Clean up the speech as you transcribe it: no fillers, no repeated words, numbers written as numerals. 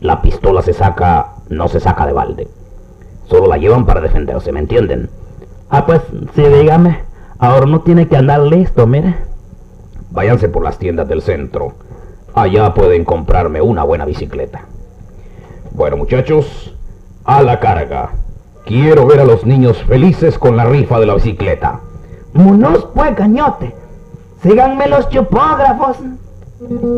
La pistola no se saca de balde. Solo la llevan para defenderse, ¿me entienden? Ah, pues, sí, dígame. Ahora no tiene que andar listo, mire. Váyanse por las tiendas del centro. Allá pueden comprarme una buena bicicleta. Bueno, muchachos, a la carga. Quiero ver a los niños felices con la rifa de la bicicleta. Munos, pues, cañote. Síganme los chupógrafos.